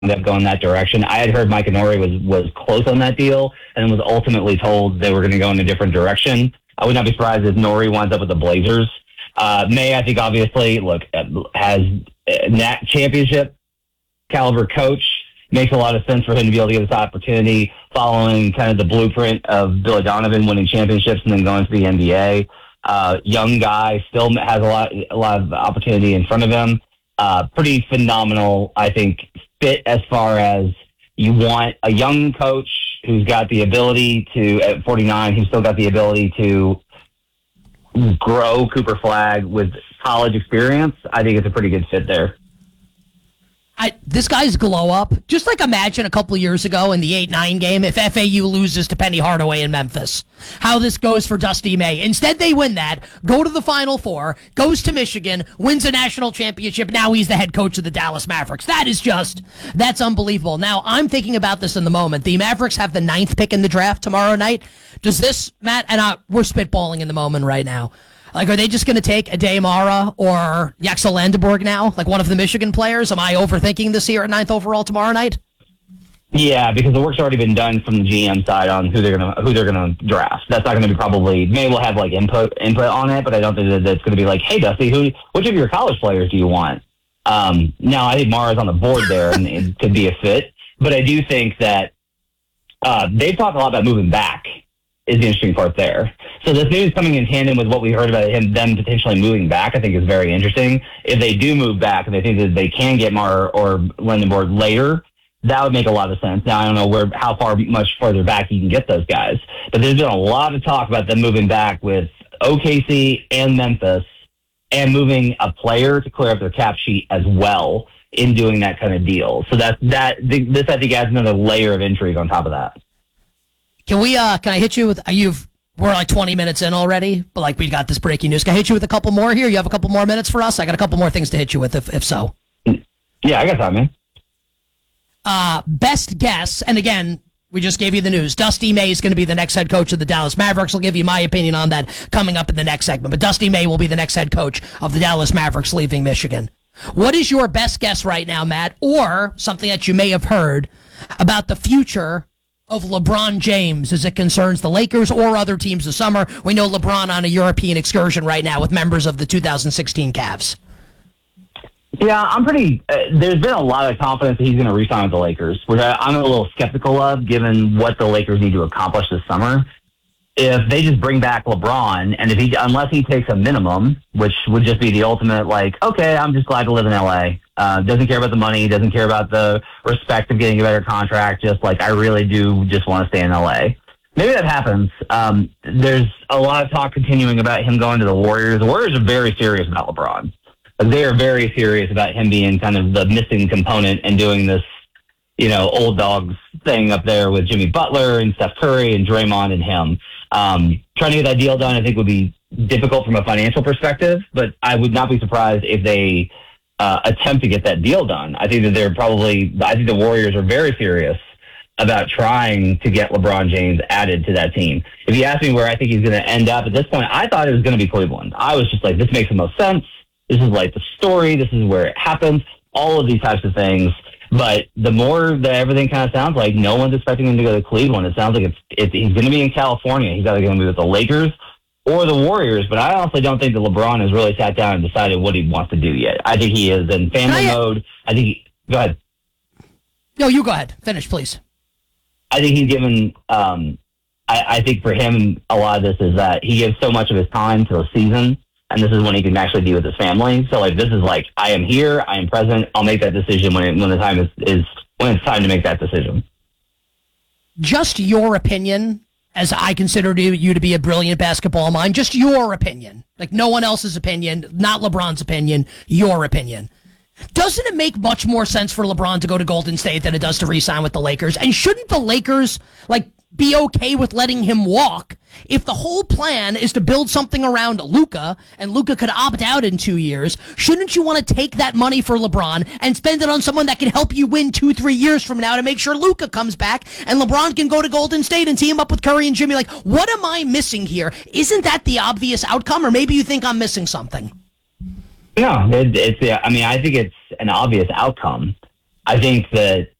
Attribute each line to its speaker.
Speaker 1: up going that direction. I had heard Mike Nori was close on that deal and was ultimately told they were going to go in a different direction. I would not be surprised if Nori winds up with the Blazers. May, I think, obviously, has a championship caliber coach. Makes a lot of sense for him to be able to get this opportunity following kind of the blueprint of Billy Donovan winning championships and then going to the NBA. Young guy, still has a lot of opportunity in front of him. Pretty phenomenal, I think, fit as far as you want a young coach who's got the ability to, at 49, who's still got the ability to grow Cooper Flagg with college experience. I think it's a pretty good fit there.
Speaker 2: This guy's glow up. Just like imagine a couple years ago in the 8-9 game if FAU loses to Penny Hardaway in Memphis. How this goes for Dusty May. Instead, they win that, go to the Final Four, goes to Michigan, wins a national championship. Now he's the head coach of the Dallas Mavericks. That's unbelievable. Now, I'm thinking about this in the moment. The Mavericks have the 9th pick in the draft tomorrow night. Does this, Matt, and we're spitballing in the moment right now. Like, are they just going to take Ade Mara or Yaxel Landenborg now, like one of the Michigan players? Am I overthinking this here at 9th overall tomorrow night?
Speaker 1: Yeah, because the work's already been done from the GM side on who they're gonna draft. That's not going to be probably. Maybe we'll have like input on it, but I don't think that it's going to be like, hey Dusty, which of your college players do you want? Now I think Mara's on the board there, and it could be a fit. But I do think that they've talked a lot about moving back. Is the interesting part there. So this news coming in tandem with what we heard about them potentially moving back, I think is very interesting. If they do move back and they think that they can get Mara or Landenborg later, that would make a lot of sense. Now, I don't know how much further back you can get those guys, but there's been a lot of talk about them moving back with OKC and Memphis and moving a player to clear up their cap sheet as well in doing that kind of deal. So this, I think, adds another layer of intrigue on top of that.
Speaker 2: Can I hit you with, we're like 20 minutes in already, but like we got this breaking news. Can I hit you with a couple more here? You have a couple more minutes for us? I got a couple more things to hit you with if so.
Speaker 1: Yeah, I got that, man.
Speaker 2: Best guess, and again, we just gave you the news. Dusty May is going to be the next head coach of the Dallas Mavericks. I'll give you my opinion on that coming up in the next segment. But Dusty May will be the next head coach of the Dallas Mavericks leaving Michigan. What is your best guess right now, Matt, or something that you may have heard about the future of LeBron James as it concerns the Lakers or other teams this summer? We know LeBron on a European excursion right now with members of the 2016 Cavs.
Speaker 1: Yeah, I'm pretty. There's been a lot of confidence that he's going to re-sign with the Lakers, which I'm a little skeptical of, given what the Lakers need to accomplish this summer. If they just bring back LeBron, and unless he takes a minimum, which would just be the ultimate, like, okay, I'm just glad to live in LA. Doesn't care about the money, doesn't care about the respect of getting a better contract. Just like, I really do just want to stay in LA. Maybe that happens. There's a lot of talk continuing about him going to the Warriors. The Warriors are very serious about LeBron. They are very serious about him being kind of the missing component and doing this, old dogs thing up there with Jimmy Butler and Steph Curry and Draymond and him. Trying to get that deal done, I think, would be difficult from a financial perspective, but I would not be surprised if they attempt to get that deal done. I think that I think the Warriors are very serious about trying to get LeBron James added to that team. If you ask me where I think he's going to end up at this point, I thought it was going to be Cleveland. I was just like, this makes the most sense. This is like the story. This is where it happens. All of these types of things. But the more that everything kind of sounds like, no one's expecting him to go to Cleveland. It sounds like he's going to be in California. He's either going to be with the Lakers or the Warriors. But I honestly don't think that LeBron has really sat down and decided what he wants to do yet. I think he is in family mode. Go ahead.
Speaker 2: No, you go ahead. Finish, please.
Speaker 1: I think he's given. I think for him, a lot of this is that he gives so much of his time to a season. And this is when he can actually be with his family. So, this is like, I am here, I am present. I'll make that decision when the time is when it's time to make that decision.
Speaker 2: Just your opinion, as I consider you to be a brilliant basketball mind. Just your opinion, like no one else's opinion, not LeBron's opinion. Your opinion. Doesn't it make much more sense for LeBron to go to Golden State than it does to re-sign with the Lakers? And shouldn't the Lakers be okay with letting him walk if the whole plan is to build something around Luka and Luka could opt out in 2 years? Shouldn't you want to take that money for LeBron and spend it on someone that can help you win 2-3 years from now to make sure Luka comes back and LeBron can go to Golden State and team up with Curry and Jimmy? What am I missing here? Isn't that the obvious outcome? Or maybe you think I'm missing something?
Speaker 1: No, I think it's an obvious outcome. I think that